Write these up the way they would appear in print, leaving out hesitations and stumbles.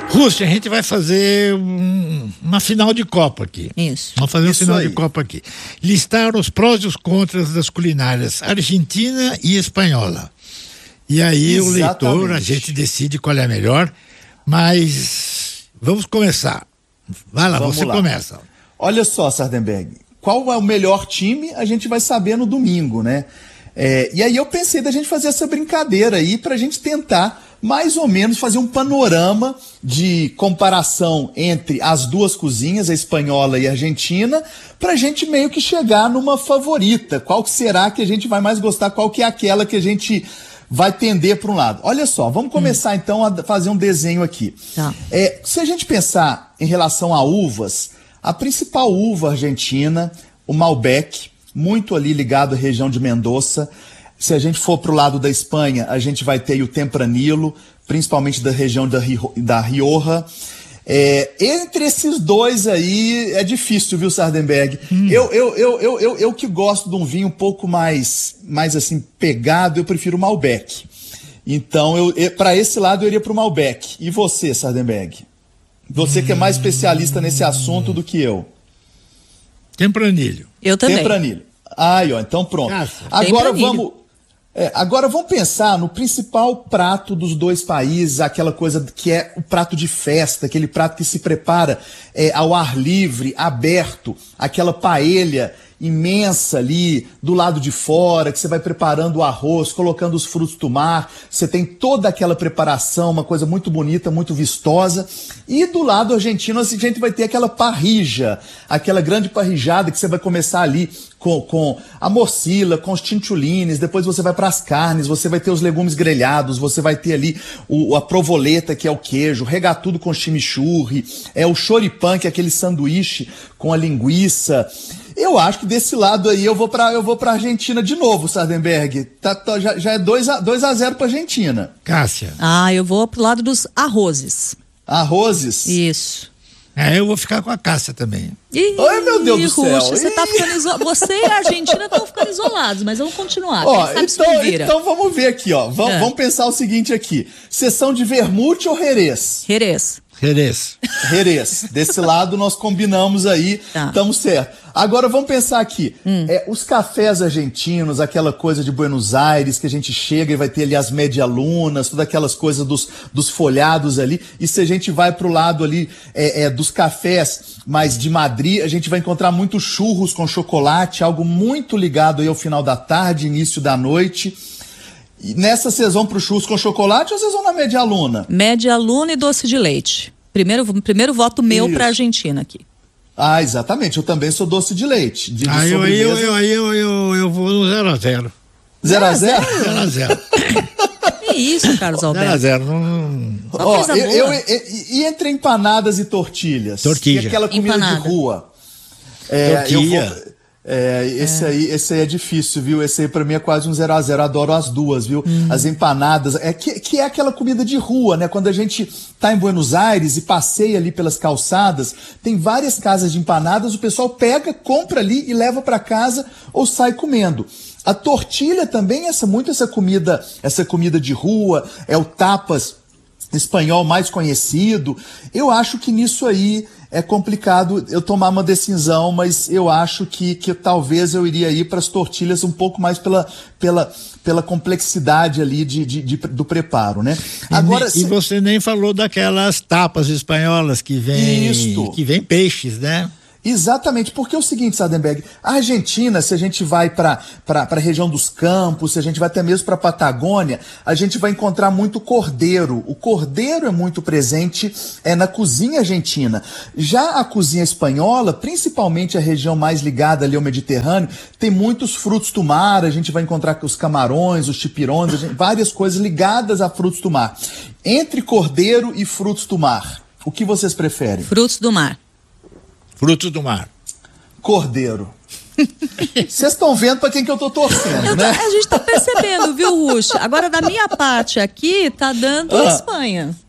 Rússia, a gente vai fazer uma final de Copa aqui. Isso. Vamos fazer uma Isso final aí. de Copa aqui. Listar os prós e os contras das culinárias argentina e espanhola. E aí Exatamente. o leitor, a gente decide qual é a melhor, mas vamos começar. Vai lá, Vamos você lá. começa. Olha só, Sardenberg, qual é o melhor time, a gente vai saber no domingo, né? E aí eu pensei da gente fazer essa brincadeira aí pra gente tentar mais ou menos fazer um panorama de comparação entre as duas cozinhas, a espanhola e a argentina, pra gente meio que chegar numa favorita. Qual que será que a gente vai mais gostar? Qual que é aquela que a gente vai tender para um lado? Olha só, vamos começar então a fazer um desenho aqui. Tá. Se a gente pensar em relação a uvas, a principal uva argentina, o Malbec, muito ali ligado à região de Mendoza. Se a gente for para o lado da Espanha, a gente vai ter o Tempranillo, principalmente da região da Rioja. Entre esses dois aí é difícil, viu, Sardenberg? Eu que gosto de um vinho um pouco mais assim pegado, eu prefiro o Malbec. Então, para esse lado eu iria para o Malbec. E você, Sardenberg? Você que é mais especialista nesse assunto do que eu. Tempranillo. Eu também. Tempranillo. Aí, ó, então pronto. Tempranillo. Agora vamos pensar no principal prato dos dois países, aquela coisa que é o prato de festa, aquele prato que se prepara ao ar livre, aberto, aquela paella imensa ali do lado de fora, que você vai preparando o arroz, colocando os frutos do mar, você tem toda aquela preparação, uma coisa muito bonita, muito vistosa. E do lado argentino a gente vai ter aquela parrilla, aquela grande parrijada que você vai começar ali com a morcilla, com os chinchulines, depois você vai para as carnes, você vai ter os legumes grelhados, você vai ter ali a provoleta, que é o queijo, regatudo com chimichurri, o choripan, que é aquele sanduíche com a linguiça. Eu acho que desse lado aí eu vou pra Argentina de novo, Sardenberg. Já é 2-0 pra Argentina. Cássia. Eu vou pro lado dos arrozes. Arrozes? Isso. Eu vou ficar com a Cássia também. Ai, meu Deus do céu. Você tá ficando você e a Argentina estão ficando isolados, mas vamos continuar. Então vamos ver aqui, ó. Vamos pensar o seguinte aqui. Sessão de vermute ou Jerez? Jerez. Desse lado nós combinamos aí, estamos certo. Agora vamos pensar aqui. Os cafés argentinos, aquela coisa de Buenos Aires, que a gente chega e vai ter ali as medialunas, todas aquelas coisas dos folhados ali. E se a gente vai pro lado ali dos cafés mais de Madrid, a gente vai encontrar muitos churros com chocolate, algo muito ligado aí ao final da tarde, início da noite. E nessa vocês vão pro churros com chocolate ou vocês vão na medialuna? Medialuna e doce de leite. Primeiro voto meu pra Argentina aqui. Exatamente. Eu também sou doce de leite. Eu vou no 0-0. 0-0? 0-0. Que isso, Carlos Alberto? 0-0. E entre empanadas e tortilhas? Tortilha. E aquela comida Empanada. de rua? Tortilha. Esse aí é difícil, viu? Esse aí pra mim é quase um 0-0. Adoro as duas, viu? As empanadas. Que é aquela comida de rua, né? Quando a gente tá em Buenos Aires e passeia ali pelas calçadas, tem várias casas de empanadas, o pessoal pega, compra ali e leva pra casa ou sai comendo. A tortilha também é muito essa comida de rua, é o tapas espanhol mais conhecido. Eu acho que nisso aí é complicado eu tomar uma decisão, mas eu acho que talvez eu iria ir para as tortilhas um pouco mais pela complexidade ali do preparo, né? Agora, e você nem falou daquelas tapas espanholas que vem peixes, né? Exatamente, porque é o seguinte, Sardenberg, a Argentina, se a gente vai para a região dos Campos, se a gente vai até mesmo para a Patagônia, a gente vai encontrar muito cordeiro. O cordeiro é muito presente na cozinha argentina. Já a cozinha espanhola, principalmente a região mais ligada ali ao Mediterrâneo, tem muitos frutos do mar, a gente vai encontrar os camarões, os chipirões, várias coisas ligadas a frutos do mar. Entre cordeiro e frutos do mar, o que vocês preferem? Frutos do mar. Frutos do mar. Cordeiro. Vocês estão vendo para quem que eu tô torcendo, né? A gente tá percebendo, viu, Rush? Agora, da minha parte aqui, tá dando a Espanha.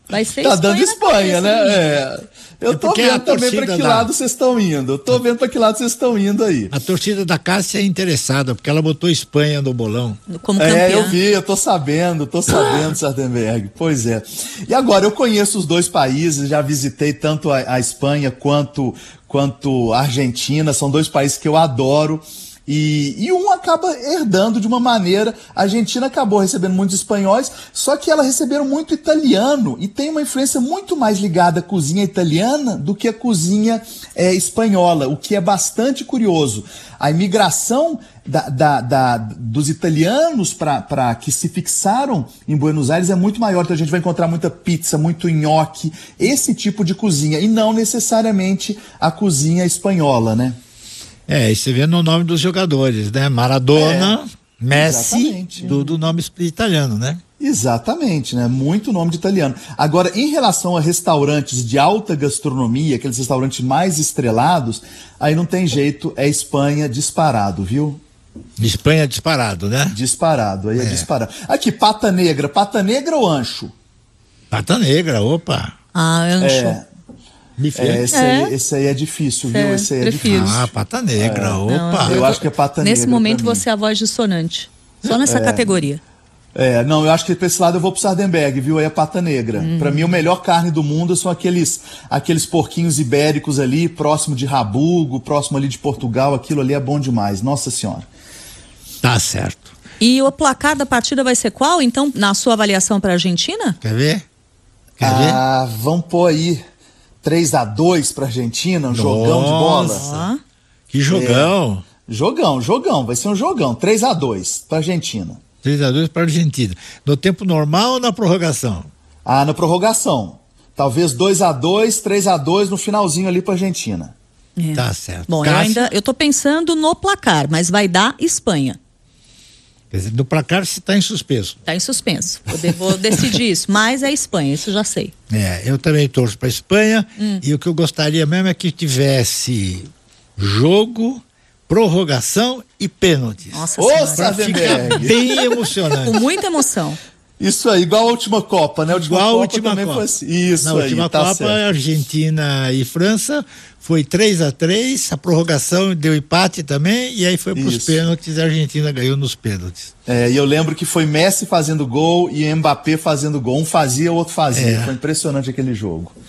Vai ser Tá dando Espanha, né? Eu tô porque vendo também pra que lado vocês estão indo. Eu tô vendo pra que lado vocês estão indo aí. A torcida da Cássia é interessada, porque ela botou Espanha no bolão. Como campeã. Eu vi, eu tô sabendo, Sardenberg. Pois é. E agora, eu conheço os dois países, já visitei tanto a Espanha quanto a Argentina, são dois países que eu adoro. E um acaba herdando de uma maneira. A Argentina acabou recebendo muitos espanhóis, só que ela receberam muito italiano e tem uma influência muito mais ligada à cozinha italiana do que à cozinha espanhola, o que é bastante curioso. A imigração dos italianos para que se fixaram em Buenos Aires é muito maior, então a gente vai encontrar muita pizza, muito nhoque, esse tipo de cozinha, e não necessariamente a cozinha espanhola, né? E você vê no nome dos jogadores, né? Maradona, Messi, do nome italiano, né? Exatamente, né? Muito nome de italiano. Agora, em relação a restaurantes de alta gastronomia, aqueles restaurantes mais estrelados, aí não tem jeito, é Espanha disparado, viu? Espanha disparado, né? Disparado, aí é disparado. Aqui, pata negra ou ancho? Pata negra, opa. Ancho. Esse aí é difícil, viu? Esse aí é prefiro. difícil. Pata negra, opa. Eu acho que é pata negra. Nesse momento você é a voz dissonante. Só nessa categoria. Não, eu acho que pra esse lado eu vou pro Sardenberg, viu? Aí é pata negra. Pra mim, a melhor carne do mundo são aqueles porquinhos ibéricos ali, próximo de Rabugo, próximo ali de Portugal. Aquilo ali é bom demais, nossa senhora. Tá certo. E o placar da partida vai ser qual, então, na sua avaliação pra Argentina? Quer ver? Vamos pôr aí 3-2 pra Argentina, jogão de bola. Que jogão. Jogão, vai ser um jogão. 3-2 pra Argentina. 3-2 para a Argentina. No tempo normal ou na prorrogação? Na prorrogação. Talvez 2-2, 3-2 no finalzinho ali pra Argentina. Tá certo. Bom, eu tô pensando no placar, mas vai dar Espanha. Quer dizer, no placar você está em suspenso. Está em suspenso. Eu vou decidir isso, mas é Espanha, isso eu já sei. Eu também torço para Espanha e o que eu gostaria mesmo é que tivesse jogo, prorrogação e pênaltis. Nossa Senhora. Pra ficar bem emocionante. Com muita emoção. Isso aí, igual a última Copa, né? Igual a última Copa. Foi assim. Isso na aí, última tá Copa, certo. Argentina e França foi 3-3, a prorrogação deu empate também, e aí foi para os pênaltis, a Argentina ganhou nos pênaltis. E eu lembro que foi Messi fazendo gol e Mbappé fazendo gol. Um fazia, o outro fazia. Foi impressionante aquele jogo.